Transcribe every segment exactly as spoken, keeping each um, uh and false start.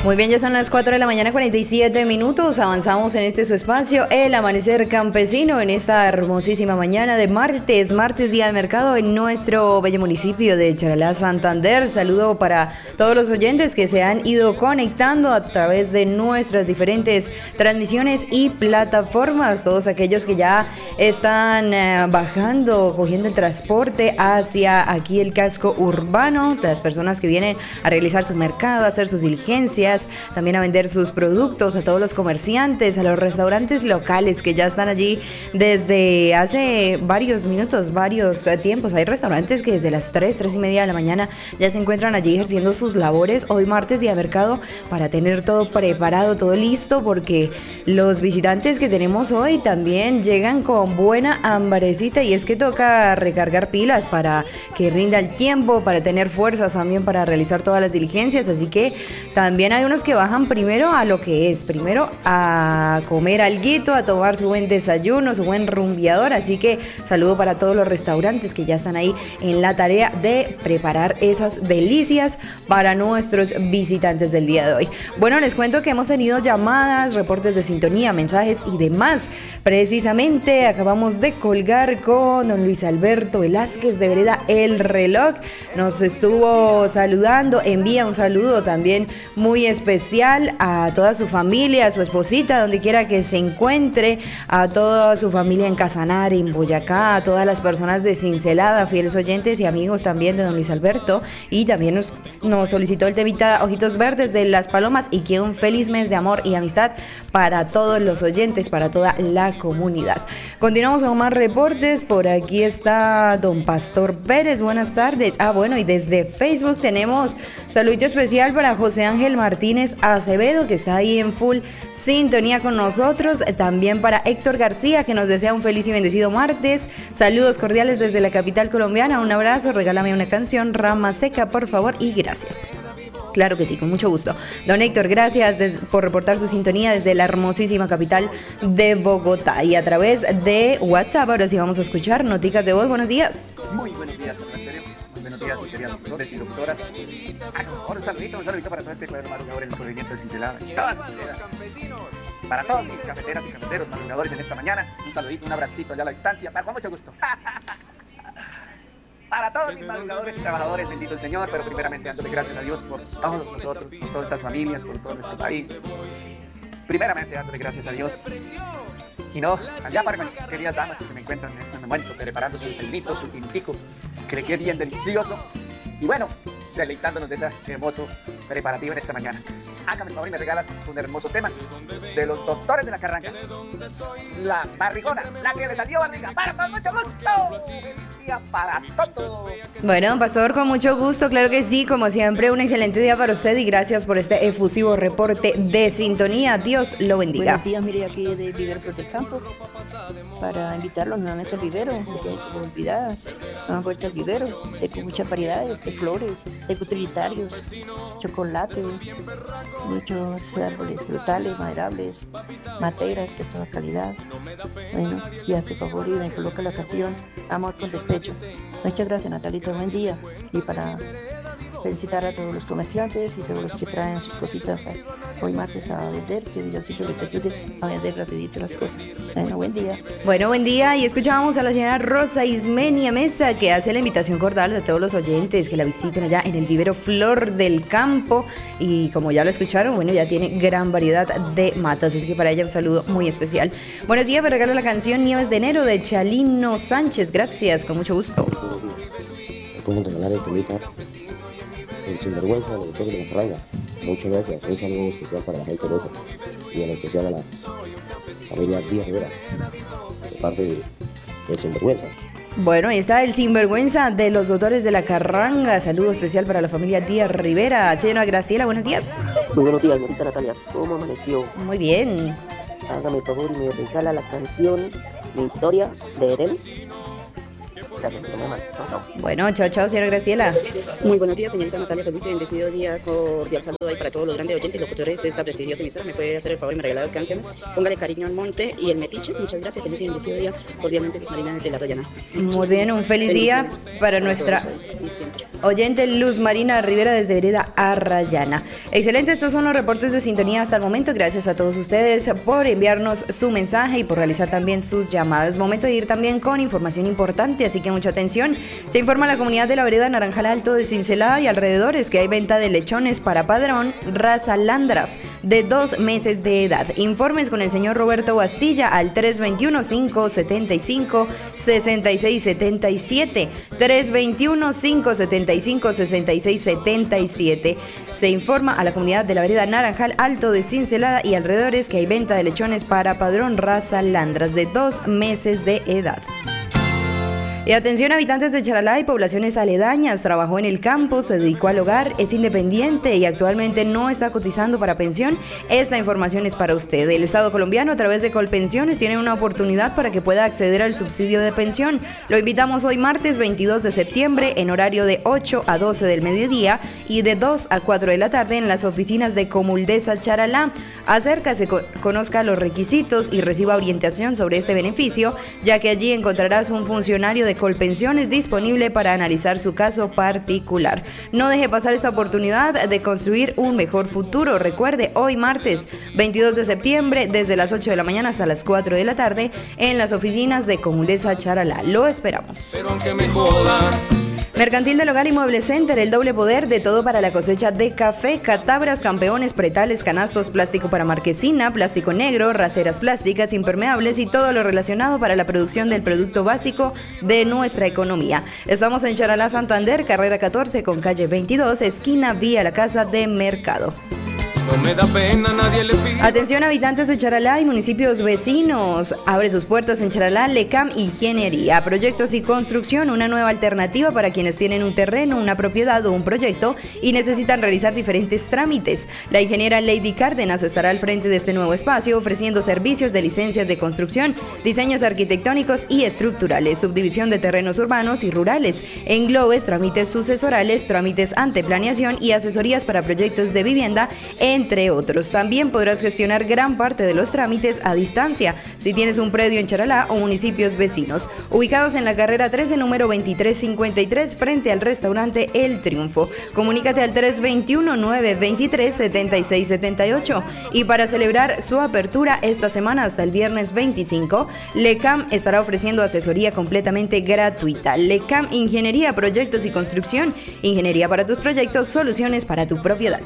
Muy bien, ya son las cuatro de la mañana, cuarenta y siete minutos. Avanzamos en este su espacio, el amanecer campesino, en esta hermosísima mañana de martes, martes día de mercado en nuestro bello municipio de Charalá, Santander. Saludo para todos los oyentes que se han ido conectando a través de nuestras diferentes transmisiones y plataformas. Todos aquellos que ya están eh, bajando, cogiendo el transporte hacia aquí el casco urbano. Las personas que vienen a realizar su mercado, a hacer sus diligencias, también a vender sus productos, a todos los comerciantes, a los restaurantes locales que ya están allí desde hace varios minutos, varios eh, tiempos. Hay restaurantes que desde las tres, tres y media de la mañana ya se encuentran allí ejerciendo sus labores. Hoy martes día de mercado, para tener todo preparado, todo listo, porque los visitantes que tenemos hoy también llegan con buena hambrecita, y es que toca recargar pilas para que rinda el tiempo, para tener fuerzas también para realizar todas las diligencias. Así que también hay unos que bajan primero a lo que es, primero a comer alguito, a tomar su buen desayuno, su buen rumbeador. Así que saludo para todos los restaurantes que ya están ahí en la tarea de preparar esas delicias para nuestros visitantes del día de hoy. Bueno, les cuento que hemos tenido llamadas, reportes de sintonía, mensajes y demás. Precisamente acabamos de colgar con don Luis Alberto Velázquez de Vereda El Reloj. Nos estuvo saludando, envía un saludo también muy especial a toda su familia, a su esposita, donde quiera que se encuentre, a toda su familia en Casanare, en Boyacá, a todas las personas de Cincelada, fieles oyentes y amigos también de don Luis Alberto. Y también nos, nos solicitó el temita Ojitos Verdes de Las Palomas, y que un feliz mes de amor y amistad para todos los oyentes, para toda la comunidad. Continuamos con más reportes. Por aquí está don Pastor Pérez, buenas tardes. Ah, bueno, y desde Facebook tenemos saludito especial para José Ángel Martínez Acevedo, que está ahí en full sintonía con nosotros. También para Héctor García, que nos desea un feliz y bendecido martes. Saludos cordiales desde la capital colombiana. Un abrazo, regálame una canción, Rama Seca, por favor, y gracias. Claro que sí, con mucho gusto. Don Héctor, gracias des, por reportar su sintonía desde la hermosísima capital de Bogotá. Y a través de WhatsApp, ahora sí vamos a escuchar noticas de voz. Buenos días. Muy buenos días, muy buenos días, mis queridos doctores y doctoras. Ah, un saludito, un saludito para todo este cuadro madrugador en el movimiento de Cincelada. Para todos mis cafeteras y cafeteros madrugadores en esta mañana, un saludito, un abracito allá a la distancia, para con mucho gusto. Para todos mis madrugadores y trabajadores, bendito el Señor, pero primeramente dándole gracias a Dios por todos nosotros, por todas estas familias, por todo nuestro país. Primeramente dándole gracias a Dios. Y no, allá para mis queridas damas que se me encuentran en este momento preparando su desayunito, su tintico, que le quede bien delicioso. Y bueno, deleitándonos de ese hermoso preparativo en esta mañana. Hágame el favor y me regalas un hermoso tema de los doctores de la Carranga. La barrigona, la que le salió barriga. Para con mucho gusto. Feliz día para todos. Bueno, don Pastor, con mucho gusto, claro que sí. Como siempre, un excelente día para usted y gracias por este efusivo reporte de sintonía. Dios lo bendiga. Buenos días, mire aquí de Vivero Flor del Campo, para invitarlos nuevamente al vivero, porque hay como olvidadas, no han vuelto al vivero, hay muchas variedades de flores, hay utilitarios, chocolate, muchos árboles frutales, maderables, materas de toda calidad. Bueno, y hace favor y me coloca la ocasión, amor con despecho. Muchas gracias, Natalita, buen día. Y para felicitar a todos los comerciantes y todos los que traen sus cositas a, hoy martes a vender, que Diosito les ayude a vender rapidito las cosas. Bueno, buen día. Bueno, buen día, y escuchábamos a la señora Rosa Ismenia Mesa, que hace la invitación cordial a todos los oyentes que la visiten allá en el vivero Flor del Campo, y como ya lo escucharon, bueno, ya tiene gran variedad de matas, así que para ella un saludo muy especial. Buenos días, me regalo la canción Nieves de Enero de Chalino Sánchez, gracias, con mucho gusto. ¿Cómo regalar el temita? El sinvergüenza de los doctores de la Carranga. Muchas gracias, un saludo especial para la gente de Loco y en especial a la familia Díaz Rivera, de parte de, del sinvergüenza. Bueno, ahí está el sinvergüenza de los doctores de la Carranga. Saludo especial para la familia Díaz Rivera. Señora Graciela, buenos días. Muy buenos días, señorita Natalia. ¿Cómo amaneció? Muy bien. Hágame el favor y me regala la canción Mi Historia de Eren. Gracias, que muy mal. Chao, chao. Bueno, chao, chao, señora Graciela. Muy buenos días, señorita Natalia. Feliz y bendecido día. Cordial saludo ahí para todos los grandes oyentes y locutores de esta prestigiosa emisora. ¿Me puede hacer el favor y me regala dos canciones? Póngale Cariño al Monte y El Metiche. Muchas gracias. Feliz y bendecido día. Cordialmente, Luz Marina desde La Rayana. Muy bien, un feliz día para nuestra oyente Luz Marina Rivera desde Vereda Arrayana. Excelente, estos son los reportes de sintonía hasta el momento. Gracias a todos ustedes por enviarnos su mensaje y por realizar también sus llamadas. Es momento de ir también con información importante, así que mucha atención. Se informa a la comunidad de la Vereda Naranjal Alto de Cincelada y alrededores que hay venta de lechones para padrón raza Landras de dos meses de edad. Informes con el señor Roberto Bastilla al tres dos uno, cinco siete cinco, seis seis siete siete, tres dos uno, cinco siete cinco, seis seis siete siete. Se informa a la comunidad de la Vereda Naranjal Alto de Cincelada y alrededores que hay venta de lechones para padrón raza Landras de dos meses de edad. Y atención, habitantes de Charalá y poblaciones aledañas, trabajó en el campo, se dedicó al hogar, es independiente y actualmente no está cotizando para pensión. Esta información es para usted. El Estado colombiano a través de Colpensiones tiene una oportunidad para que pueda acceder al subsidio de pensión. Lo invitamos hoy martes veintidós de septiembre en horario de ocho a doce del mediodía y de dos a cuatro de la tarde en las oficinas de Comuldesa Charalá. Acércase, conozca los requisitos y reciba orientación sobre este beneficio, ya que allí encontrarás un funcionario de Colpensiones disponible para analizar su caso particular. No deje pasar esta oportunidad de construir un mejor futuro. Recuerde, hoy martes veintidós de septiembre desde las ocho de la mañana hasta las cuatro de la tarde en las oficinas de Comuldesa Charalá. Lo esperamos. Pero aunque me jodan. Mercantil del Hogar y Mueble Center, el doble poder de todo para la cosecha de café, catabras, campeones, pretales, canastos, plástico para marquesina, plástico negro, raseras plásticas, impermeables y todo lo relacionado para la producción del producto básico de nuestra economía. Estamos en Charalá, Santander, carrera catorce con calle veintidós, esquina vía la Casa de Mercado. No me da pena, nadie le pide. Atención, habitantes de Charalá y municipios vecinos. Abre sus puertas en Charalá Lecam Ingeniería, proyectos y construcción, una nueva alternativa para quienes tienen un terreno, una propiedad o un proyecto y necesitan realizar diferentes trámites. La ingeniera Lady Cárdenas estará al frente de este nuevo espacio ofreciendo servicios de licencias de construcción, diseños arquitectónicos y estructurales, subdivisión de terrenos urbanos y rurales, englobes, trámites sucesorales, trámites ante planeación y asesorías para proyectos de vivienda, entre otros. También podrás gestionar gran parte de los trámites a distancia si tienes un predio en Charalá o municipios vecinos, ubicados en la carrera trece, número veintitrés cincuenta y tres, frente al restaurante El Triunfo. Comunícate al tres dos uno, nueve dos tres, siete seis siete ocho. Y para celebrar su apertura esta semana hasta el viernes veinticinco, Lecam estará ofreciendo asesoría completamente gratuita. Lecam Ingeniería, proyectos y construcción, ingeniería para tus proyectos, soluciones para tu propiedad.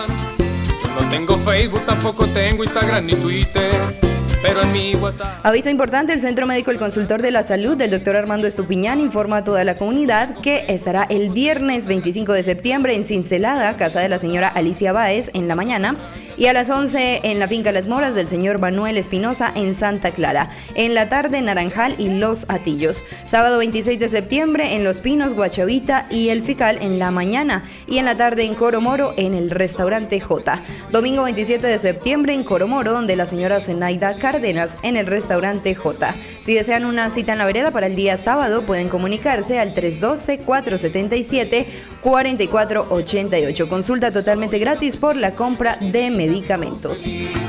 No tengo Facebook, tampoco tengo Instagram ni Twitter, pero en mi WhatsApp. Aviso importante, el Centro Médico El Consultor de la Salud del doctor Armando Estupiñán informa a toda la comunidad que estará el viernes veinticinco de septiembre en Cincelada, casa de la señora Alicia Báez, en la mañana, y a las once en la finca Las Moras del señor Manuel Espinosa en Santa Clara, en la tarde Naranjal y Los Atillos. Sábado veintiséis de septiembre en Los Pinos, Guachavita y El Fical en la mañana, y en la tarde en Coromoro en el restaurante J. Domingo veintisiete de septiembre en Coromoro, donde la señora Zenaida Cárdenas en el restaurante J. Si desean una cita en la vereda para el día sábado, pueden comunicarse al tres uno dos, cuatro siete siete, cuatro cuatro ocho ocho. Consulta totalmente gratis por la compra de medicamentos.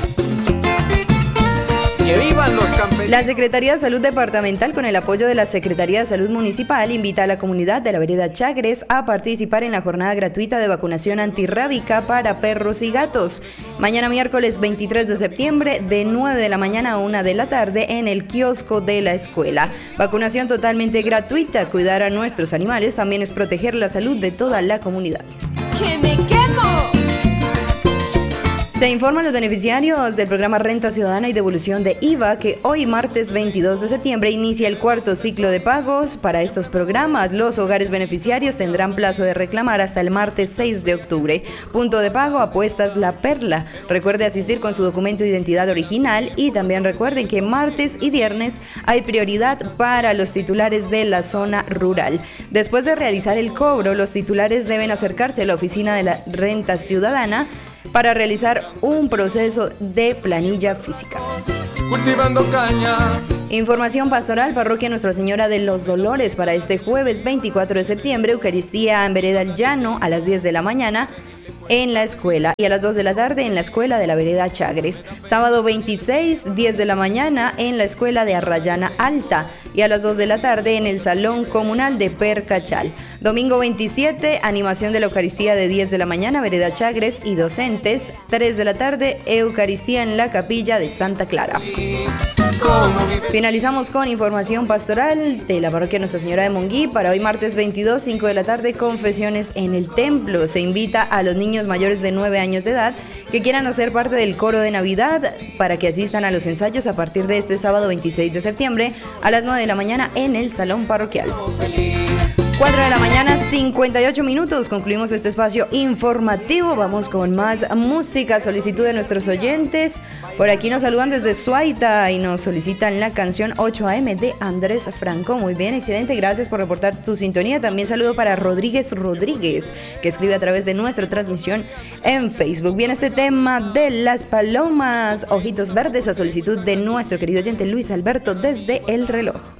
Que vivan los campesinos. La Secretaría de Salud Departamental, con el apoyo de la Secretaría de Salud Municipal, invita a la comunidad de la vereda Chagres a participar en la jornada gratuita de vacunación antirrábica para perros y gatos. Mañana miércoles veintitrés de septiembre, de nueve de la mañana a una de la tarde, en el kiosco de la escuela. Vacunación totalmente gratuita. Cuidar a nuestros animales también es proteger la salud de toda la comunidad. ¡Que me quemo! Se informan los beneficiarios del programa Renta Ciudadana y Devolución de I V A que hoy martes veintidós de septiembre inicia el cuarto ciclo de pagos para estos programas. Los hogares beneficiarios tendrán plazo de reclamar hasta el martes seis de octubre. Punto de pago, Apuestas La Perla. Recuerde asistir con su documento de identidad original y también recuerden que martes y viernes hay prioridad para los titulares de la zona rural. Después de realizar el cobro, los titulares deben acercarse a la oficina de la Renta Ciudadana para realizar un proceso de planilla física. Cultivando caña. Información pastoral, parroquia Nuestra Señora de los Dolores para este jueves veinticuatro de septiembre, Eucaristía en Vereda El Llano a las diez de la mañana en la escuela y a las dos de la tarde en la escuela de la Vereda Chagres. Sábado veintiséis, diez de la mañana en la escuela de Arrayana Alta y a las dos de la tarde en el Salón Comunal de Percachal. Domingo veintisiete, animación de la Eucaristía de diez de la mañana, Vereda Chagres y docentes, tres de la tarde, Eucaristía en la Capilla de Santa Clara. Finalizamos con información pastoral de la parroquia Nuestra Señora de Monguí para hoy martes veintidós, cinco de la tarde, confesiones en el templo. Se invita a los niños mayores de nueve años de edad que quieran hacer parte del coro de Navidad para que asistan a los ensayos a partir de este sábado veintiséis de septiembre a las nueve de la mañana en el salón parroquial. cuatro de la mañana, cincuenta y ocho minutos. Concluimos este espacio informativo. Vamos con más música, solicitud de nuestros oyentes. Por aquí nos saludan desde Suaita y nos solicitan la canción ocho a eme de Andrés Franco. Muy bien, excelente. Gracias por reportar tu sintonía. También saludo para Rodríguez Rodríguez, que escribe a través de nuestra transmisión en Facebook. Bien, este tema de Las Palomas, Ojitos Verdes, a solicitud de nuestro querido oyente Luis Alberto desde El Reloj.